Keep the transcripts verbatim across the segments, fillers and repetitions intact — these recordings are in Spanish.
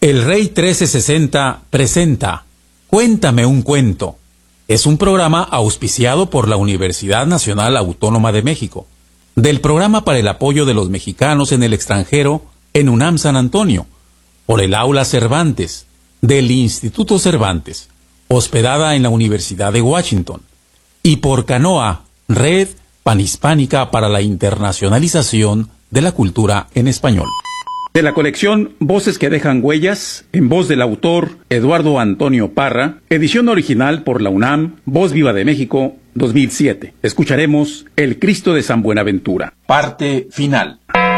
El Rey trece sesenta presenta Cuéntame un cuento. Es un programa auspiciado por la Universidad Nacional Autónoma de México, del Programa para el Apoyo de los Mexicanos en el Extranjero en UNAM San Antonio, por el Aula Cervantes, del Instituto Cervantes, hospedada en la Universidad de Washington, y por Canoa, Red Panhispánica para la Internacionalización de la Cultura en Español. De la colección Voces que dejan huellas, en voz del autor Eduardo Antonio Parra, edición original por la UNAM, Voz Viva de México, dos mil siete. Escucharemos El Cristo de San Buenaventura. Parte final.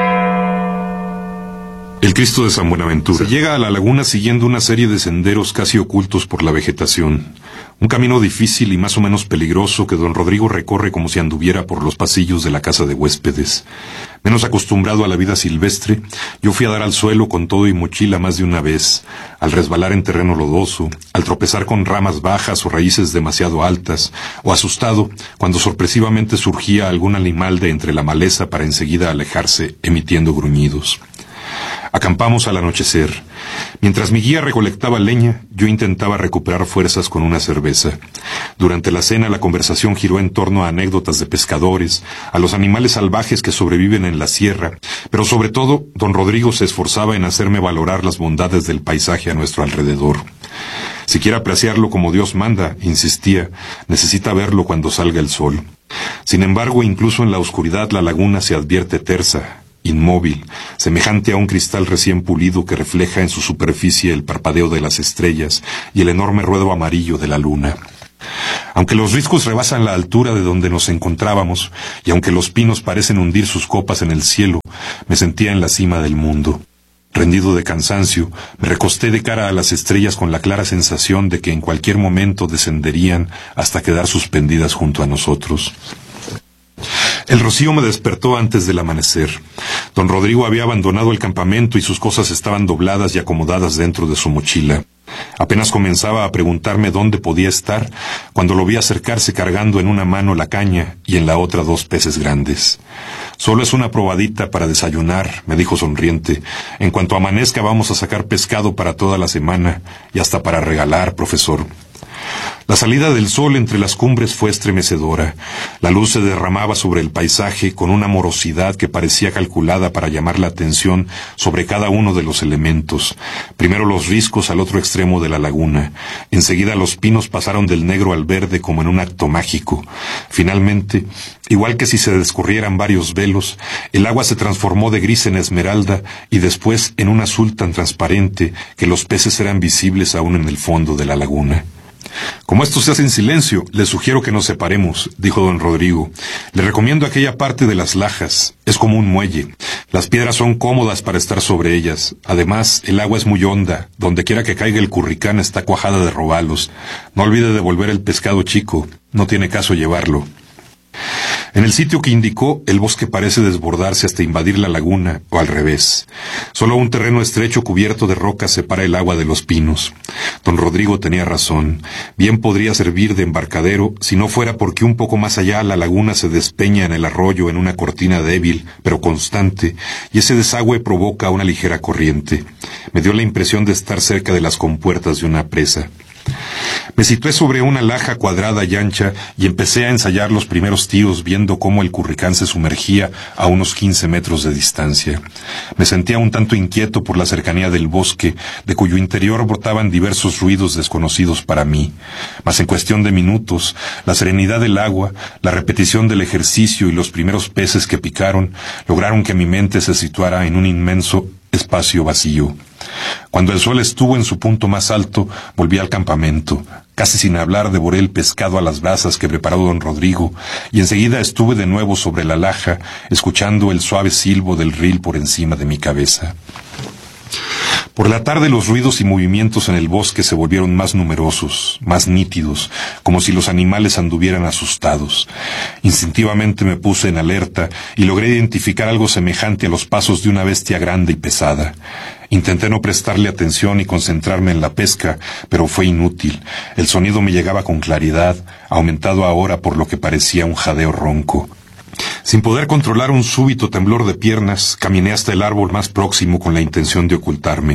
El Cristo de San Buenaventura. Se llega a la laguna siguiendo una serie de senderos casi ocultos por la vegetación. Un camino difícil y más o menos peligroso que don Rodrigo recorre como si anduviera por los pasillos de la casa de huéspedes. Menos acostumbrado a la vida silvestre, yo fui a dar al suelo con todo y mochila más de una vez, al resbalar en terreno lodoso, al tropezar con ramas bajas o raíces demasiado altas, o asustado cuando sorpresivamente surgía algún animal de entre la maleza para enseguida alejarse emitiendo gruñidos. Acampamos al anochecer. Mientras mi guía recolectaba leña, yo intentaba recuperar fuerzas con una cerveza. Durante la cena la conversación giró en torno a anécdotas de pescadores, a los animales salvajes que sobreviven en la sierra, pero sobre todo, don Rodrigo se esforzaba en hacerme valorar las bondades del paisaje a nuestro alrededor. Si quiere apreciarlo como Dios manda, insistía, necesita verlo cuando salga el sol. Sin embargo, incluso en la oscuridad la laguna se advierte tersa, inmóvil, semejante a un cristal recién pulido que refleja en su superficie el parpadeo de las estrellas y el enorme ruedo amarillo de la luna. Aunque los riscos rebasan la altura de donde nos encontrábamos, y aunque los pinos parecen hundir sus copas en el cielo, me sentía en la cima del mundo. Rendido de cansancio, me recosté de cara a las estrellas con la clara sensación de que en cualquier momento descenderían hasta quedar suspendidas junto a nosotros. El rocío me despertó antes del amanecer. Don Rodrigo había abandonado el campamento y sus cosas estaban dobladas y acomodadas dentro de su mochila. Apenas comenzaba a preguntarme dónde podía estar, cuando lo vi acercarse cargando en una mano la caña y en la otra dos peces grandes. Solo es una probadita para desayunar, me dijo sonriente. En cuanto amanezca vamos a sacar pescado para toda la semana y hasta para regalar, profesor. La salida del sol entre las cumbres fue estremecedora. La luz se derramaba sobre el paisaje con una morosidad que parecía calculada para llamar la atención sobre cada uno de los elementos. Primero los riscos al otro extremo de la laguna. Enseguida los pinos pasaron del negro al verde como en un acto mágico. Finalmente, igual que si se descorrieran varios velos, el agua se transformó de gris en esmeralda y después en un azul tan transparente que los peces eran visibles aún en el fondo de la laguna. Como esto se hace en silencio, le sugiero que nos separemos, dijo don Rodrigo. Le recomiendo aquella parte de las lajas. Es como un muelle. Las piedras son cómodas para estar sobre ellas. Además, el agua es muy honda. Donde quiera que caiga el curricán está cuajada de robalos. No olvide devolver el pescado chico. No tiene caso llevarlo. En el sitio que indicó, el bosque parece desbordarse hasta invadir la laguna, o al revés. Solo un terreno estrecho cubierto de rocas separa el agua de los pinos. Don Rodrigo tenía razón. Bien podría servir de embarcadero si no fuera porque un poco más allá la laguna se despeña en el arroyo en una cortina débil, pero constante, y ese desagüe provoca una ligera corriente. Me dio la impresión de estar cerca de las compuertas de una presa. Me situé sobre una laja cuadrada y ancha y empecé a ensayar los primeros tiros viendo cómo el curricán se sumergía a unos quince metros de distancia. Me sentía un tanto inquieto por la cercanía del bosque, de cuyo interior brotaban diversos ruidos desconocidos para mí. Mas en cuestión de minutos, la serenidad del agua, la repetición del ejercicio y los primeros peces que picaron lograron que mi mente se situara en un inmenso espacio vacío. Cuando el sol estuvo en su punto más alto, volví al campamento. Casi sin hablar devoré el pescado a las brasas que preparó don Rodrigo, y enseguida estuve de nuevo sobre la laja, escuchando el suave silbo del ril por encima de mi cabeza. Por la tarde los ruidos y movimientos en el bosque se volvieron más numerosos, más nítidos, como si los animales anduvieran asustados. Instintivamente me puse en alerta y logré identificar algo semejante a los pasos de una bestia grande y pesada. Intenté no prestarle atención y concentrarme en la pesca, pero fue inútil. El sonido me llegaba con claridad, aumentado ahora por lo que parecía un jadeo ronco. Sin poder controlar un súbito temblor de piernas, caminé hasta el árbol más próximo con la intención de ocultarme.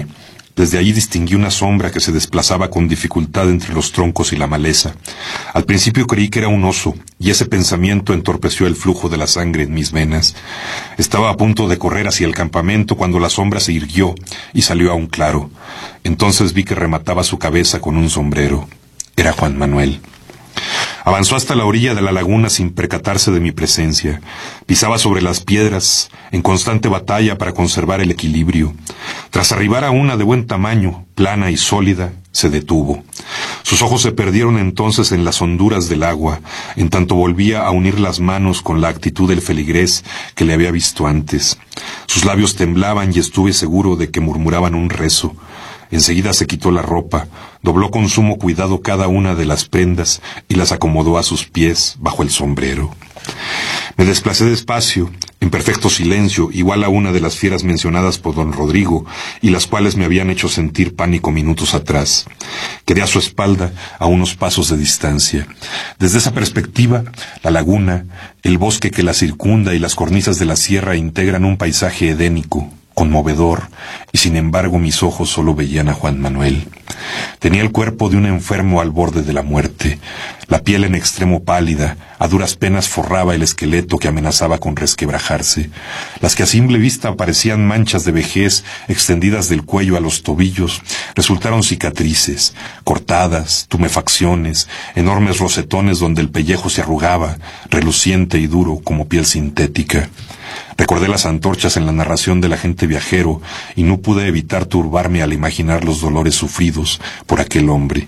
Desde allí distinguí una sombra que se desplazaba con dificultad entre los troncos y la maleza. Al principio creí que era un oso, y ese pensamiento entorpeció el flujo de la sangre en mis venas. Estaba a punto de correr hacia el campamento cuando la sombra se irguió y salió a un claro. Entonces vi que remataba su cabeza con un sombrero. Era Juan Manuel. Avanzó hasta la orilla de la laguna sin percatarse de mi presencia. Pisaba sobre las piedras, en constante batalla para conservar el equilibrio. Tras arribar a una de buen tamaño, plana y sólida, se detuvo. Sus ojos se perdieron entonces en las honduras del agua, en tanto volvía a unir las manos con la actitud del feligrés que le había visto antes. Sus labios temblaban y estuve seguro de que murmuraban un rezo. Enseguida se quitó la ropa, dobló con sumo cuidado cada una de las prendas y las acomodó a sus pies bajo el sombrero. Me desplacé despacio, en perfecto silencio, igual a una de las fieras mencionadas por don Rodrigo y las cuales me habían hecho sentir pánico minutos atrás. Quedé a su espalda a unos pasos de distancia. Desde esa perspectiva, la laguna, el bosque que la circunda y las cornisas de la sierra integran un paisaje edénico, conmovedor, y sin embargo mis ojos solo veían a Juan Manuel. Tenía el cuerpo de un enfermo al borde de la muerte, la piel en extremo pálida, a duras penas forraba el esqueleto que amenazaba con resquebrajarse. Las que a simple vista parecían manchas de vejez extendidas del cuello a los tobillos, resultaron cicatrices, cortadas, tumefacciones, enormes rosetones donde el pellejo se arrugaba, reluciente y duro como piel sintética. Recordé las antorchas en la narración del agente viajero y no pude evitar turbarme al imaginar los dolores sufridos por aquel hombre.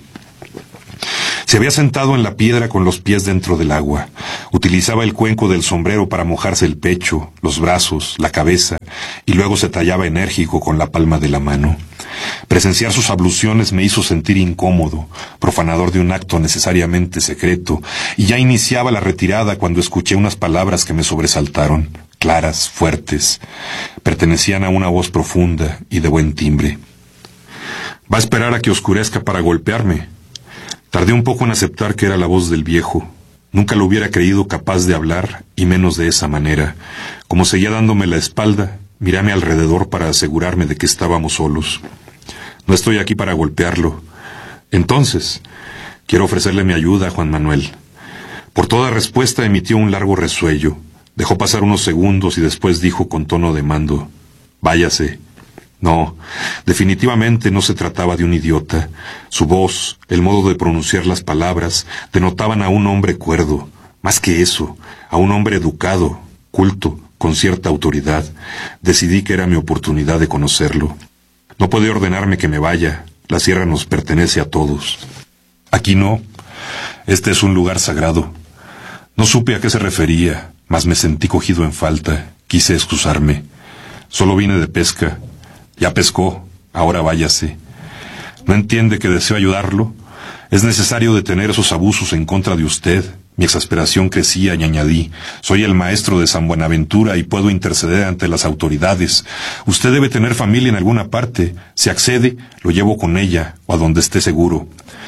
Se había sentado en la piedra con los pies dentro del agua. Utilizaba el cuenco del sombrero para mojarse el pecho, los brazos, la cabeza, y luego se tallaba enérgico con la palma de la mano. Presenciar sus abluciones me hizo sentir incómodo, profanador de un acto necesariamente secreto, y ya iniciaba la retirada cuando escuché unas palabras que me sobresaltaron, claras, fuertes. Pertenecían a una voz profunda y de buen timbre. «Va a esperar a que oscurezca para golpearme». Tardé un poco en aceptar que era la voz del viejo. Nunca lo hubiera creído capaz de hablar, y menos de esa manera. Como seguía dándome la espalda, miré a mi alrededor para asegurarme de que estábamos solos. «No estoy aquí para golpearlo. Entonces, quiero ofrecerle mi ayuda a Juan Manuel». Por toda respuesta emitió un largo resuello. Dejó pasar unos segundos y después dijo con tono de mando: «Váyase». No, definitivamente no se trataba de un idiota. Su voz, el modo de pronunciar las palabras, denotaban a un hombre cuerdo. Más que eso, a un hombre educado, culto, con cierta autoridad. Decidí que era mi oportunidad de conocerlo. No puede ordenarme que me vaya. La sierra nos pertenece a todos. Aquí no. Este es un lugar sagrado. No supe a qué se refería, mas me sentí cogido en falta. Quise excusarme. Solo vine de pesca. Ya pescó, ahora váyase. ¿No entiende que deseo ayudarlo? Es necesario detener esos abusos en contra de usted. Mi exasperación crecía y añadí: soy el maestro de San Buenaventura y puedo interceder ante las autoridades. Usted debe tener familia en alguna parte. Si accede, lo llevo con ella, o a donde esté seguro.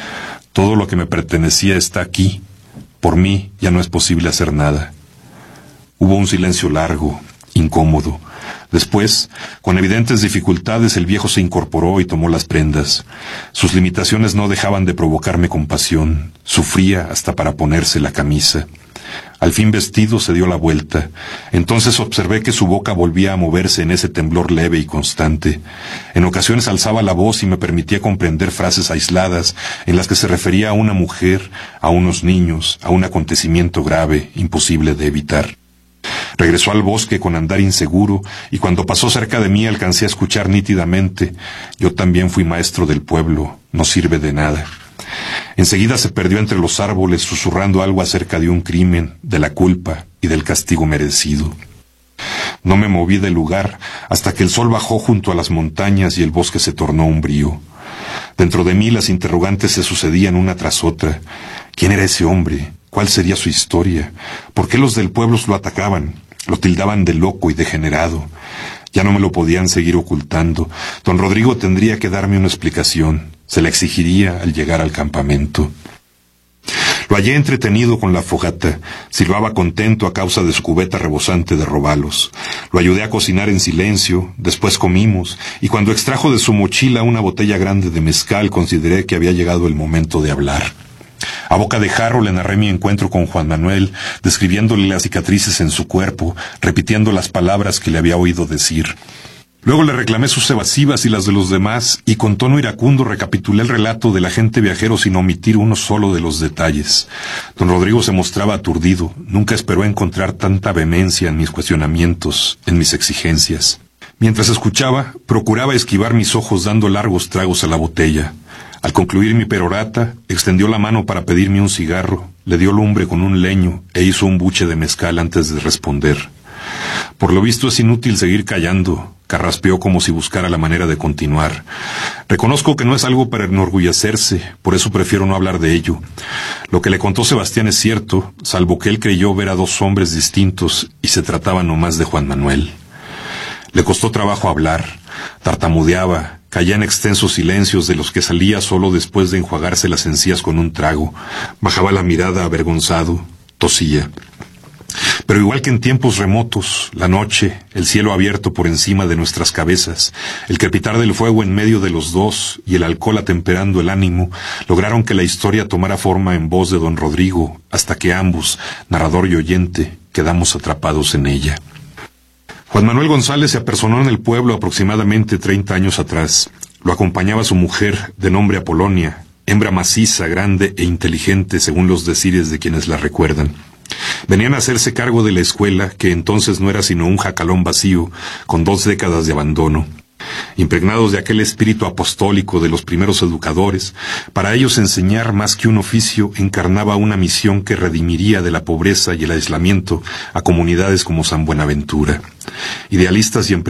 Todo lo que me pertenecía está aquí. Por mí ya no es posible hacer nada. Hubo un silencio largo, incómodo. Después, con evidentes dificultades, el viejo se incorporó y tomó las prendas. Sus limitaciones no dejaban de provocarme compasión. Sufría hasta para ponerse la camisa. Al fin vestido, se dio la vuelta. Entonces observé que su boca volvía a moverse en ese temblor leve y constante. En ocasiones alzaba la voz y me permitía comprender frases aisladas en las que se refería a una mujer, a unos niños, a un acontecimiento grave, imposible de evitar. Regresó al bosque con andar inseguro, y cuando pasó cerca de mí alcancé a escuchar nítidamente: yo también fui maestro del pueblo, no sirve de nada. Enseguida se perdió entre los árboles, susurrando algo acerca de un crimen, de la culpa y del castigo merecido. No me moví del lugar hasta que el sol bajó junto a las montañas y el bosque se tornó umbrío. Dentro de mí las interrogantes se sucedían una tras otra. ¿Quién era ese hombre? ¿Cuál sería su historia? ¿Por qué los del pueblo lo atacaban? Lo tildaban de loco y degenerado. Ya no me lo podían seguir ocultando. Don Rodrigo tendría que darme una explicación. Se la exigiría al llegar al campamento. Lo hallé entretenido con la fogata, silbaba contento a causa de su cubeta rebosante de robalos. Lo ayudé a cocinar en silencio, después comimos, y cuando extrajo de su mochila una botella grande de mezcal, consideré que había llegado el momento de hablar. A boca de jarro le narré mi encuentro con Juan Manuel, describiéndole las cicatrices en su cuerpo, repitiendo las palabras que le había oído decir. Luego le reclamé sus evasivas y las de los demás, y con tono iracundo recapitulé el relato del agente viajero sin omitir uno solo de los detalles. Don Rodrigo se mostraba aturdido, nunca esperó encontrar tanta vehemencia en mis cuestionamientos, en mis exigencias. Mientras escuchaba, procuraba esquivar mis ojos dando largos tragos a la botella. Al concluir mi perorata, extendió la mano para pedirme un cigarro, le dio lumbre con un leño e hizo un buche de mezcal antes de responder. Por lo visto es inútil seguir callando, carraspeó como si buscara la manera de continuar. Reconozco que no es algo para enorgullecerse, por eso prefiero no hablar de ello. Lo que le contó Sebastián es cierto, salvo que él creyó ver a dos hombres distintos y se trataba nomás de Juan Manuel. Le costó trabajo hablar, tartamudeaba, caía en extensos silencios de los que salía solo después de enjuagarse las encías con un trago, bajaba la mirada avergonzado, tosía. Pero igual que en tiempos remotos, la noche, el cielo abierto por encima de nuestras cabezas, el crepitar del fuego en medio de los dos y el alcohol atemperando el ánimo, lograron que la historia tomara forma en voz de don Rodrigo, hasta que ambos, narrador y oyente, quedamos atrapados en ella. Juan Manuel González se apersonó en el pueblo aproximadamente treinta años atrás. Lo acompañaba su mujer, de nombre Apolonia, hembra maciza, grande e inteligente según los decires de quienes la recuerdan. Venían a hacerse cargo de la escuela, que entonces no era sino un jacalón vacío, con dos décadas de abandono. Impregnados de aquel espíritu apostólico de los primeros educadores, para ellos enseñar más que un oficio encarnaba una misión que redimiría de la pobreza y el aislamiento a comunidades como San Buenaventura. Idealistas y